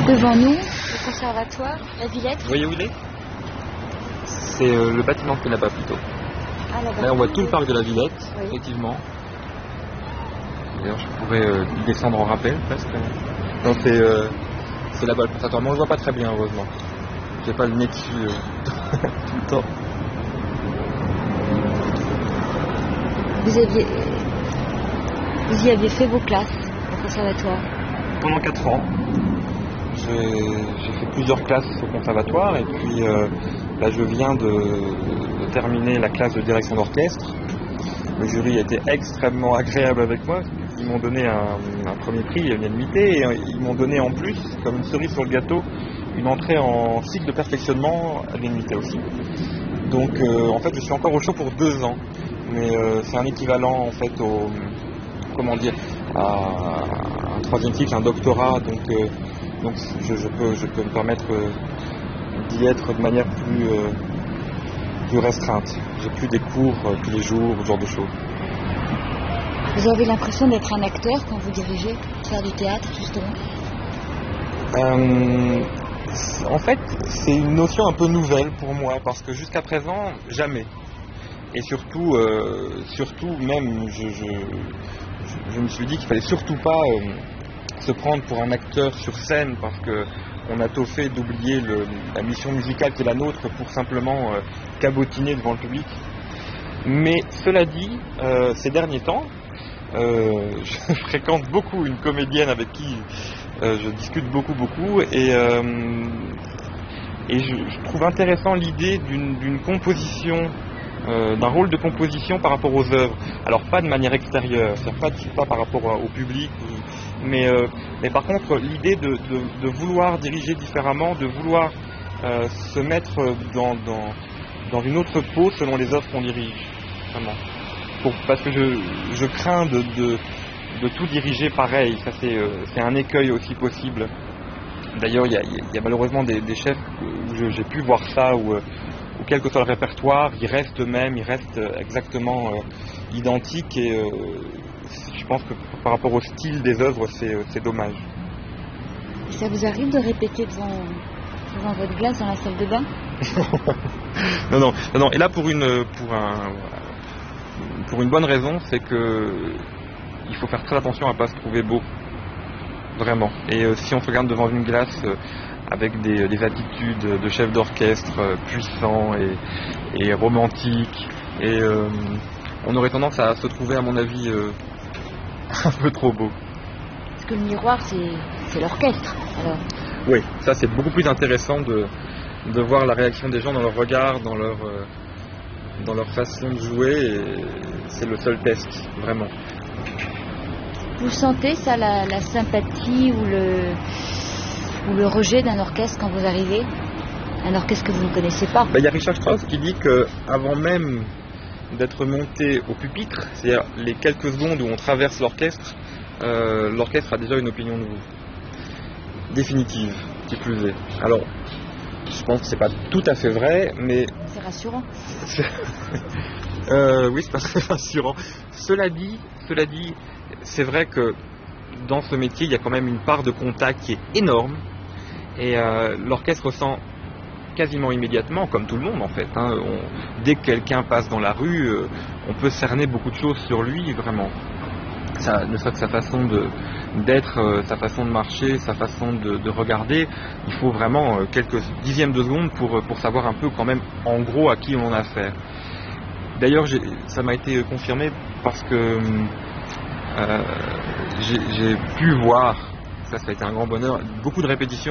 Devant nous, le conservatoire, la Villette. Vous voyez où il est? C'est le bâtiment de Pénapa plutôt. Ah, Là on voit tout le parc de la Villette, oui. effectivement. D'ailleurs je pourrais y descendre en rappel presque. Non, c'est là-bas le conservatoire, mais on le voit pas très bien heureusement. J'ai pas le nez dessus tout le temps. Vous y aviez fait vos classes au conservatoire? Pendant 4 ans, j'ai fait plusieurs classes au conservatoire et puis là je viens de terminer la classe de direction d'orchestre. Le jury a été extrêmement agréable avec moi. Ils m'ont donné un premier prix, une unanimité, et ils m'ont donné en plus, comme une cerise sur le gâteau, une entrée en cycle de perfectionnement à l'unanimité aussi. Donc en fait je suis encore au chaud pour 2 ans, mais c'est un équivalent en fait à un 3e cycle, un doctorat, donc je peux me permettre d'y être de manière plus restreinte. J'ai plus des cours tous les jours, ce genre de choses. Vous avez l'impression d'être un acteur quand vous dirigez, faire du théâtre justement? En fait, c'est une notion un peu nouvelle pour moi, parce que jusqu'à présent, jamais. Et surtout même, je me suis dit qu'il fallait surtout pas se prendre pour un acteur sur scène, parce que on a tôt fait d'oublier la mission musicale qui est la nôtre pour simplement cabotiner devant le public. Mais cela dit, ces derniers temps, je fréquente beaucoup une comédienne avec qui je discute beaucoup et je trouve intéressant l'idée d'une composition, d'un rôle de composition par rapport aux œuvres. Alors pas de manière extérieure, c'est-à-dire pas par rapport au public, mais par contre l'idée de vouloir diriger différemment, de vouloir se mettre dans une autre peau selon les œuvres qu'on dirige, vraiment. Parce que je crains de tout diriger pareil, ça c'est un écueil aussi possible. D'ailleurs il y a malheureusement des chefs où j'ai pu voir ça, où quel que soit le répertoire, ils restent eux-mêmes, ils restent exactement identiques, et je pense que par rapport au style des œuvres, c'est dommage. Et ça vous arrive de répéter devant votre glace dans la salle de bain? Non. Et là pour une bonne raison, c'est que il faut faire très attention à ne pas se trouver beau, vraiment. Et si on se regarde devant une glace avec des attitudes de chef d'orchestre puissant et romantique, et on aurait tendance à se trouver, à mon avis, un peu trop beau. Parce que le miroir, c'est l'orchestre, alors. Oui, ça c'est beaucoup plus intéressant de voir la réaction des gens dans leur regard, dans leur façon de jouer, et c'est le seul test, vraiment. Vous sentez ça, la sympathie ou le rejet d'un orchestre quand vous arrivez? Un orchestre que vous ne connaissez pas? Il y a Richard Strauss qui dit qu'avant même d'être monté au pupitre, c'est-à-dire les quelques secondes où on traverse l'orchestre, l'orchestre a déjà une opinion de vous. Définitive, qui plus est. Alors, je pense que c'est pas tout à fait vrai, mais... C'est rassurant. Oui, c'est pas très rassurant. Cela dit, c'est vrai que dans ce métier, il y a quand même une part de contact qui est énorme, et l'orchestre ressent quasiment immédiatement, comme tout le monde en fait, hein, dès que quelqu'un passe dans la rue, on peut cerner beaucoup de choses sur lui, vraiment. Ça, ne serait que sa façon d'être, sa façon de marcher, sa façon de regarder, il faut vraiment quelques dixièmes de seconde pour savoir un peu quand même en gros à qui on a affaire. D'ailleurs, ça m'a été confirmé parce que j'ai pu voir, ça a été un grand bonheur, beaucoup de répétitions